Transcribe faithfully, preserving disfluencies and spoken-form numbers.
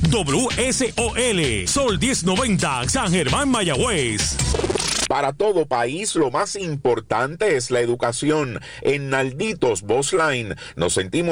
W S O L, Sol diez noventa, San Germán, Mayagüez. Para todo país, lo más importante es la educación. En Nalditos Bus Line nos sentimos